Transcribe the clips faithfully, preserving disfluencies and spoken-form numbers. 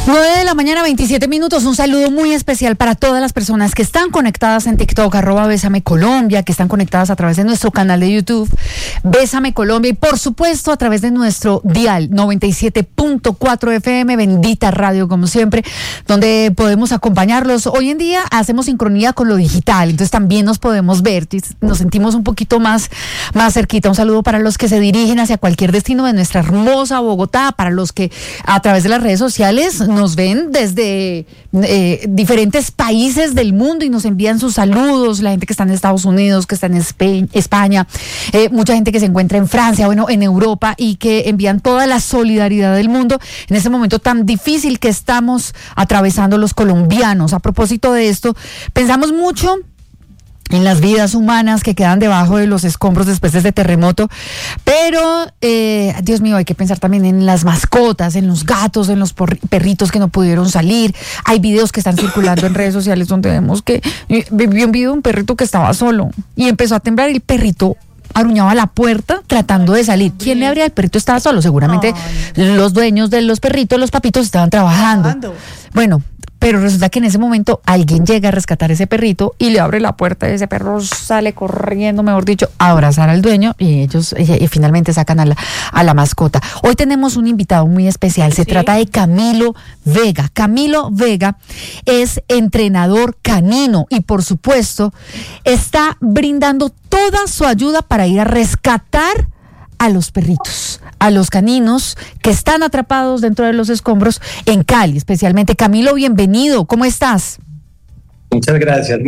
nueve de la mañana, veintisiete minutos. Un saludo muy especial para todas las personas que están conectadas en TikTok, arroba Bésame Colombia, que están conectadas a través de nuestro canal de YouTube, Bésame Colombia, y por supuesto a través de nuestro dial noventa y siete punto cuatro F M, bendita radio como siempre, donde podemos acompañarlos. Hoy en día hacemos sincronía con lo digital, entonces también nos podemos ver, nos sentimos un poquito más, más cerquita. Un saludo para los que se dirigen hacia cualquier destino de nuestra hermosa Bogotá, para los que a través de las redes sociales nos ven desde eh, diferentes países del mundo y nos envían sus saludos, la gente que está en Estados Unidos, que está en Espe- España, eh, mucha gente que se encuentra en Francia, bueno, en Europa, y que envían toda la solidaridad del mundo en ese momento tan difícil que estamos atravesando los colombianos. A propósito de esto, pensamos mucho en las vidas humanas que quedan debajo de los escombros después de este terremoto, pero eh, Dios mío, hay que pensar también en las mascotas, en los gatos, en los perritos que no pudieron salir. Hay videos que están circulando en redes sociales donde vemos que eh, vi un video de un perrito que estaba solo y empezó a temblar y el perrito aruñaba la puerta tratando de salir. ¿Quién le abría? El perrito estaba solo, seguramente Ay. los dueños de los perritos, los papitos, estaban trabajando. trabajando. Bueno, pero resulta que en ese momento alguien llega a rescatar ese perrito y le abre la puerta y ese perro sale corriendo, mejor dicho, a abrazar al dueño, y ellos y, y finalmente sacan a la, a la mascota. Hoy tenemos un invitado muy especial, se ¿Sí? trata de Camilo Vega. Camilo Vega es entrenador canino y por supuesto está brindando toda su ayuda para ir a rescatar a los perritos, a los caninos que están atrapados dentro de los escombros en Cali, especialmente. Camilo, bienvenido, ¿cómo estás? Muchas gracias.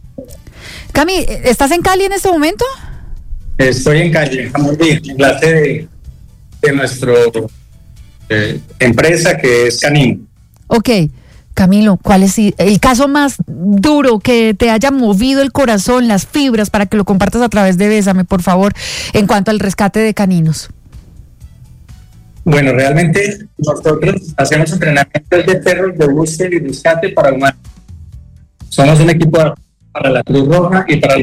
Cami, ¿estás en Cali en este momento? Estoy en Cali, estamos bien, en la sede de, de nuestra eh, empresa que es Canino. Ok. Camilo, ¿cuál es el caso más duro que te haya movido el corazón, las fibras, para que lo compartas a través de Bésame, por favor, en cuanto al rescate de caninos? Bueno, realmente nosotros hacemos entrenamientos de perros de búsqueda y rescate para humanos. Somos un equipo para la Cruz Roja y para los...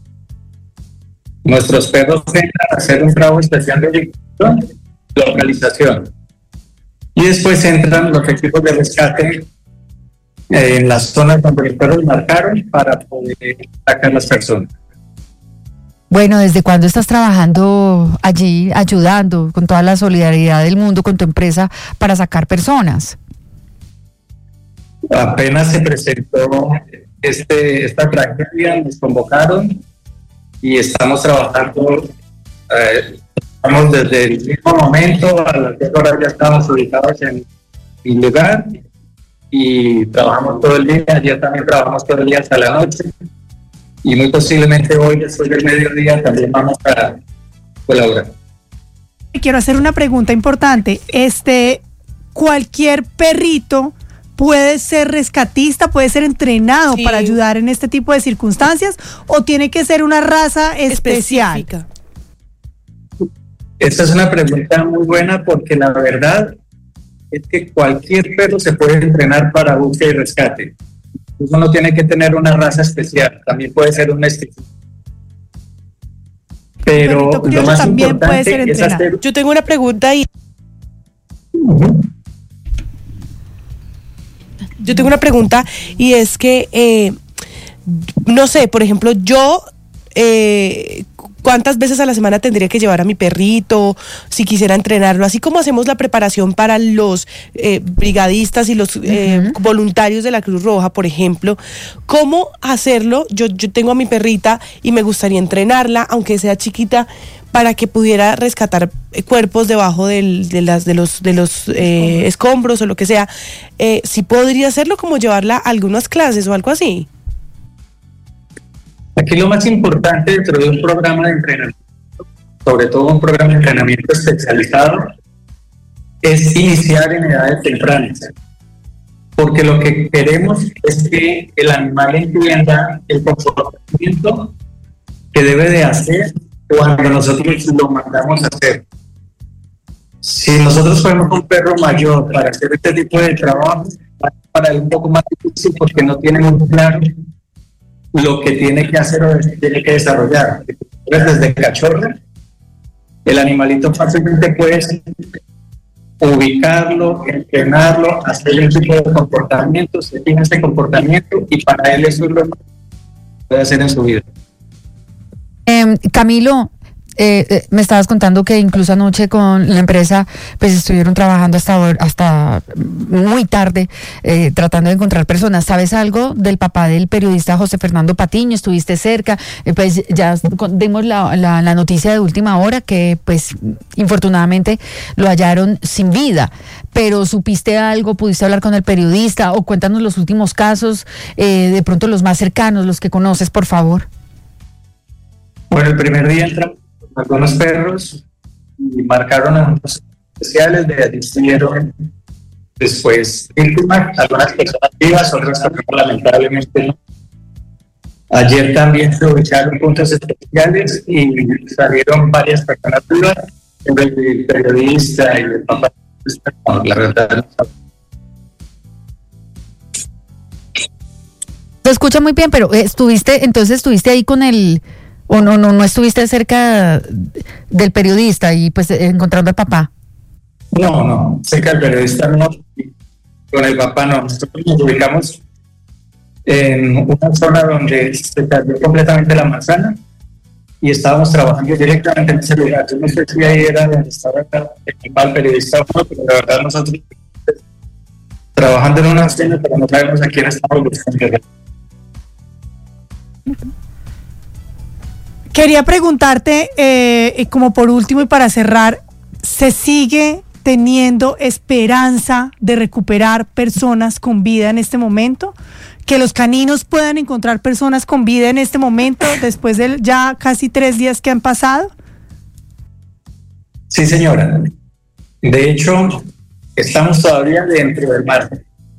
Nuestros perros entran a hacer un trabajo especial de localización. Y después entran los equipos de rescate en las zonas donde los perros marcaron para poder sacar a las personas. Bueno, ¿desde cuándo estás trabajando allí, ayudando con toda la solidaridad del mundo con tu empresa para sacar personas? Apenas se presentó este, esta tragedia, nos convocaron y estamos trabajando, eh, estamos desde el mismo momento, a las diez horas ya estamos ubicados en mi lugar, y trabajamos todo el día. Ayer también trabajamos todo el día hasta la noche y muy posiblemente hoy después del mediodía también vamos a colaborar. Quiero hacer una pregunta importante. Este, ¿cualquier perrito puede ser rescatista, puede ser entrenado sí. para ayudar en este tipo de circunstancias, o tiene que ser una raza especial? Específica. Esta es una pregunta muy buena, porque la verdad es que cualquier perro se puede entrenar para búsqueda y rescate. Uno no tiene que tener una raza especial, también puede ser un mestizo. Pero lo más también importante puede ser es hacer... Yo tengo una pregunta y... Uh-huh. Yo tengo una pregunta y es que, eh, no sé, por ejemplo, yo... Eh, ¿cuántas veces a la semana tendría que llevar a mi perrito si quisiera entrenarlo? Así como hacemos la preparación para los eh, brigadistas y los eh, uh-huh. voluntarios de la Cruz Roja, por ejemplo. ¿Cómo hacerlo? Yo, yo tengo a mi perrita y me gustaría entrenarla, aunque sea chiquita, para que pudiera rescatar cuerpos debajo del, de, las, de los, de los eh, escombros o lo que sea. Eh, ¿sí podría hacerlo, como llevarla a algunas clases o algo así? Aquí lo más importante dentro de un programa de entrenamiento, sobre todo un programa de entrenamiento especializado, es iniciar en edades tempranas. Porque lo que queremos es que el animal entienda el comportamiento que debe de hacer cuando nosotros lo mandamos a hacer. Si nosotros ponemos un perro mayor para hacer este tipo de trabajo, para él un poco más difícil, porque no tiene muy claro lo que tiene que hacer o tiene que desarrollar. Desde cachorro, el animalito fácilmente puede ubicarlo, entrenarlo, hacer un tipo de comportamiento, se fija ese comportamiento y para él eso es lo que puede hacer en su vida. Eh, Camilo, eh, eh, me estabas contando que incluso anoche con la empresa pues estuvieron trabajando hasta, hor- hasta muy tarde eh, tratando de encontrar personas. ¿Sabes algo del papá del periodista José Fernando Patiño? ¿Estuviste cerca? Eh, pues ya con- dimos la, la, la noticia de última hora que pues infortunadamente lo hallaron sin vida. Pero ¿supiste algo? ¿Pudiste hablar con el periodista? O cuéntanos los últimos casos, eh, de pronto los más cercanos, los que conoces, por favor. Bueno, el primer día entramos con algunos perros y marcaron a unos especiales, de allí estuvieron después víctimas, algunas personas vivas, otras personas lamentablemente no. Ayer también se ubicaron puntos especiales y salieron varias personas vivas, el periodista y el papá. No, la verdad no. Se escucha muy bien, pero eh, estuviste, entonces estuviste ahí con el, o no, no, no estuviste cerca del periodista y pues eh, encontrando al papá. No, no, sé que el periodista no, con el papá no. Nosotros nos ubicamos en una zona donde se cayó completamente la manzana y estábamos trabajando directamente en ese lugar. Yo no sé si ahí era donde estaba el periodista o no, pero la verdad nosotros trabajando en una escena, pero no sabemos a quién estamos buscando. Quería preguntarte, eh, como por último y para cerrar, ¿se sigue teniendo esperanza de recuperar personas con vida en este momento? ¿Que los caninos puedan encontrar personas con vida en este momento, después de ya casi tres días que han pasado? Sí, señora. De hecho, estamos todavía dentro del marco.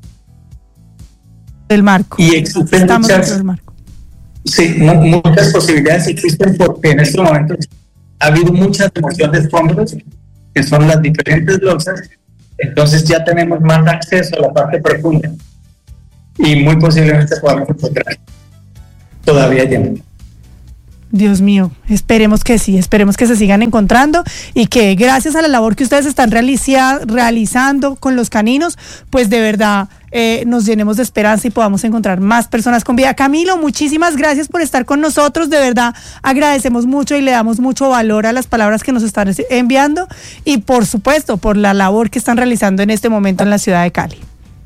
Del marco. Y existen Estamos muchas, dentro del marco. sí, mu- muchas posibilidades existen porque en este momento ha habido mucha remoción de escombros, que son las diferentes losas, entonces ya tenemos más acceso a la parte profunda y muy posiblemente podamos encontrar todavía ya. Dios mío, esperemos que sí, esperemos que se sigan encontrando y que gracias a la labor que ustedes están realiza- realizando con los caninos, pues de verdad eh, nos llenemos de esperanza y podamos encontrar más personas con vida. Camilo, muchísimas gracias por estar con nosotros, de verdad agradecemos mucho y le damos mucho valor a las palabras que nos están enviando y por supuesto por la labor que están realizando en este momento en la ciudad de Cali.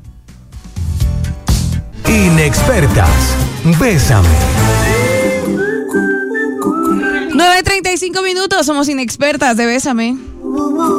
Inexpertas, bésame. nueve treinta y cinco minutos, somos Inexpertas de Bésame.